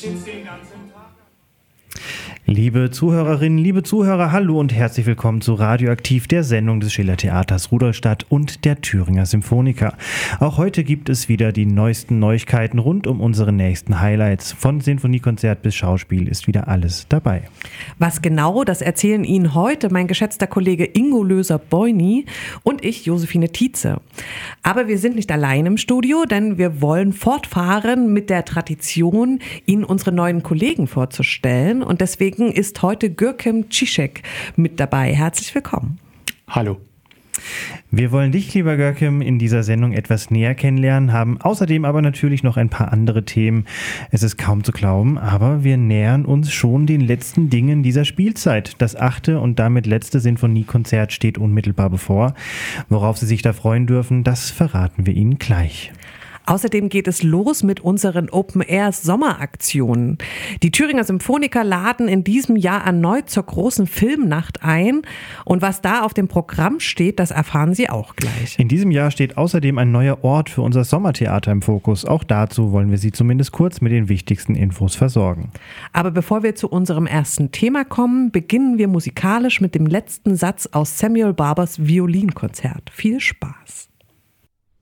sitzt den ganzen Tag. Liebe Zuhörerinnen, liebe Zuhörer, hallo und herzlich willkommen zu Radioaktiv, der Sendung des Schillertheaters Rudolstadt und der Thüringer Symphoniker. Auch heute gibt es wieder die neuesten Neuigkeiten rund um unsere nächsten Highlights. Von Sinfoniekonzert bis Schauspiel ist wieder alles dabei. Was genau, das erzählen Ihnen heute mein geschätzter Kollege Ingo Löser-Boyny und ich, Josephine Tietze. Aber wir sind nicht allein im Studio, denn wir wollen fortfahren mit der Tradition, Ihnen unsere neuen Kollegen vorzustellen. Und deswegen ist heute Görkem Ciszek mit dabei. Herzlich willkommen. Hallo. Wir wollen dich, lieber Görkem, in dieser Sendung etwas näher kennenlernen, haben außerdem aber natürlich noch ein paar andere Themen. Es ist kaum zu glauben, aber wir nähern uns schon den letzten Dingen dieser Spielzeit. Das 8. und damit letzte Sinfoniekonzert steht unmittelbar bevor. Worauf Sie sich da freuen dürfen, das verraten wir Ihnen gleich. Außerdem geht es los mit unseren Open-Air-Sommeraktionen. Die Thüringer Symphoniker laden in diesem Jahr erneut zur großen Filmnacht ein. Und was da auf dem Programm steht, das erfahren Sie auch gleich. In diesem Jahr steht außerdem ein neuer Ort für unser Sommertheater im Fokus. Auch dazu wollen wir Sie zumindest kurz mit den wichtigsten Infos versorgen. Aber bevor wir zu unserem ersten Thema kommen, beginnen wir musikalisch mit dem letzten Satz aus Samuel Barbers Violinkonzert. Viel Spaß!